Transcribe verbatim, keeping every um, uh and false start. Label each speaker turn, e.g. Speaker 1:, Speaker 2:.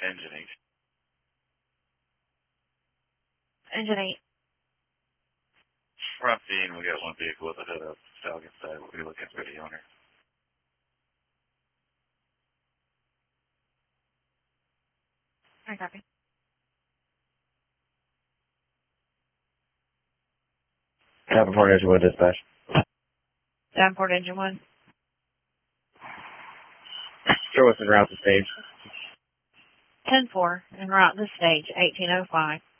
Speaker 1: Engine eight.
Speaker 2: Engine eight.
Speaker 1: Front beam, we got one vehicle with a hood up. Stallion side, we'll be looking for the owner.
Speaker 2: I copy.
Speaker 3: Davenport Engine one dispatch.
Speaker 2: Davenport Engine one.
Speaker 3: Show us en route to stage.
Speaker 2: ten four, en route to stage, eighteen oh five.